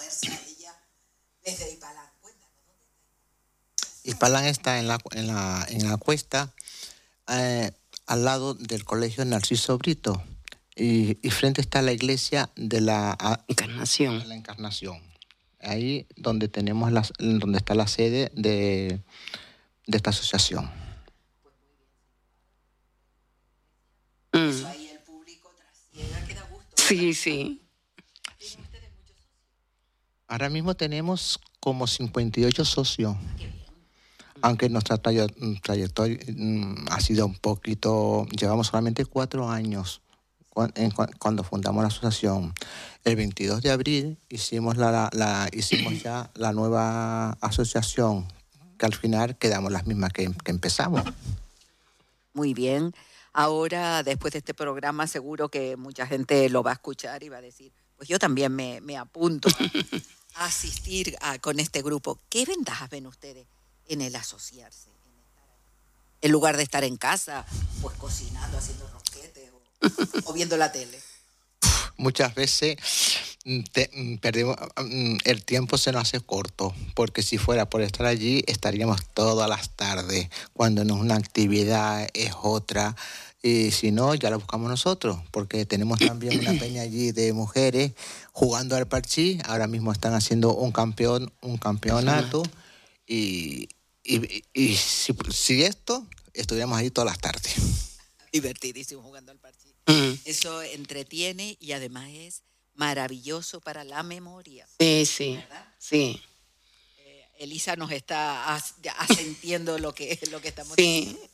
fuerza ella desde Ipalán. Cuéntanos, ¿dónde está? Ipalán está en la cuesta, al lado del colegio Narciso Brito. Y frente está la iglesia de Encarnación. la Encarnación. Ahí donde donde está la sede de esta asociación. Eso ahí el público trasiega, que da gusto. Sí, sí. ¿Tienen ustedes muchos socios? Ahora mismo tenemos como 58 socios. Qué bien. Aunque nuestra trayectoria ha sido un poquito. Llevamos solamente 4 años cuando fundamos la asociación. El 22 de abril hicimos hicimos ya la nueva asociación, que al final quedamos las mismas que empezamos. Muy bien. Ahora, después de este programa, seguro que mucha gente lo va a escuchar y va a decir, pues yo también me apunto a asistir con este grupo. ¿Qué ventajas ven ustedes en el asociarse? En lugar de estar en casa, pues cocinando, haciendo rosquetes o viendo la tele. Muchas veces perdemos, el tiempo se nos hace corto, porque si fuera por estar allí estaríamos todas las tardes, cuando no es una actividad es otra, y si no ya la buscamos nosotros, porque tenemos también una peña allí de mujeres jugando al parchís. Ahora mismo están haciendo un campeonato, y si esto estuviéramos ahí todas las tardes. Divertidísimo jugando al parchís. Eso entretiene y además es maravilloso para la memoria. Sí, sí. ¿Verdad? Sí. Elisa nos está asentiendo lo que estamos diciendo.